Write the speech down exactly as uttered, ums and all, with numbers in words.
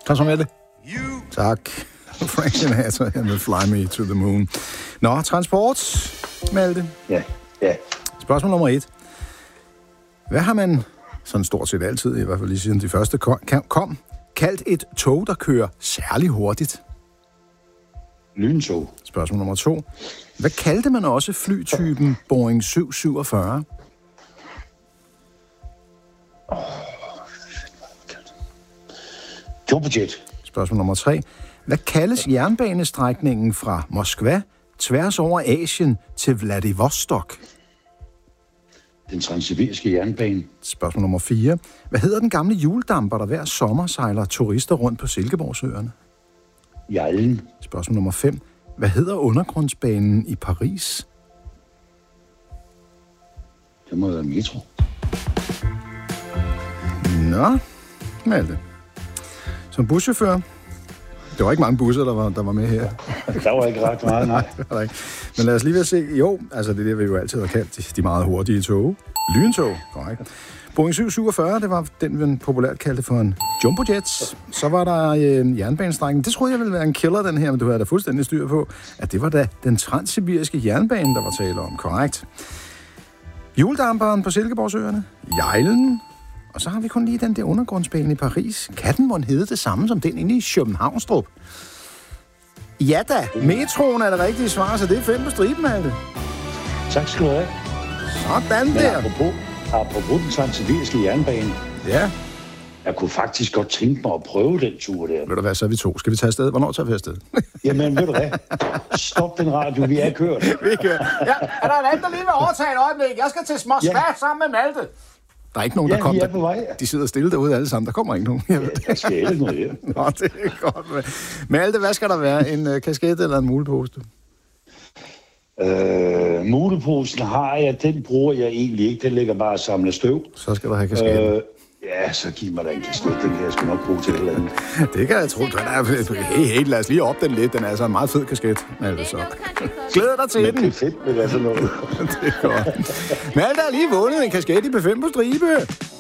Tak så med det. Tak. Frank Sinatra med Fly Me to the Moon. Nå, transport, Malte. Ja, ja. Spørgsmål nummer et. Hvad har man, sådan stort set altid, i hvert fald lige siden de første kom, kom kaldt et tog, der kører særlig hurtigt? Lyntog. Spørgsmål nummer to. Hvad kaldte man også flytypen Boeing syv syvogfyrre? Oh, Jumbojet. Spørgsmål nummer tre. Hvad kaldes jernbanestrækningen fra Moskva tværs over Asien til Vladivostok? Den transsibiriske jernbane. Spørgsmål nummer fire. Hvad hedder den gamle hjuldamper, der hver sommer sejler turister rundt på Silkeborgsøerne? Jejlen. Spørgsmål nummer fem. Hvad hedder undergrundsbanen i Paris? Det må være metro. Nå, Malte. Som buschauffør. Det var ikke mange busser, der var, der var med her. Der var ikke ret meget, nej. Det var der ikke. Men lad os lige ved at se. Jo, altså det er det, vi jo altid har kaldt de, de meget hurtige tog. Lyntog, korrekt. Boeing syv syvogfyrre, det var den, vi populært kaldte for en jumbojet. Så var der en jernbanestrækning. Det troede jeg ville være en killer, den her, men du havde da fuldstændig styr på, at det var da den transsibiriske jernbane, der var tale om. Korrekt. Hjuldamperen på Silkeborgsøerne. Jejlen. Og så har vi kun lige den der undergrundsbane i Paris. Kan den måtte hedde det samme som den inde i Københavnstrup? Ja da, metroen er det rigtige svar, så det er fem på striben, Malte. Tak skal du have. Sådan Men der. apropos, apropos den transsibiriske jernbane. Ja. Jeg kunne faktisk godt tænke mig at prøve den tur der. Ved du hvad, så er vi to. Skal vi tage afsted? Hvornår tager vi afsted? Jamen, ved du hvad? Stop den radio, vi er kørt. Vi kører. Ja, er der en anden, der lige vil overtage et øjeblik? Jeg skal til Moskva ja. sammen med Malte. Der er ikke nogen, der ja, kommer. Ja, vi er på vej. De sidder stille derude alle sammen. Der kommer ikke nogen. Ja, der skal ikke noget her. Nå, det er godt. Malte, hvad skal der være? En uh, kasket eller en mulepose? Øh, muleposen har jeg. Den bruger jeg egentlig ikke. Den ligger bare og samler støv. Så skal der have kasketten. Øh, ja, så giv mig da en kasket. Den kan jeg sgu nok bruge til et eller andet. Det kan jeg tro. Den er, hey, hey, lad os lige op den lidt. Den er altså en meget fed kasket, Malte. Så glæder dig til men den. det er fedt med hvad sådan noget. Det er godt. Malte har lige vundet en kasket i P fem på stribe.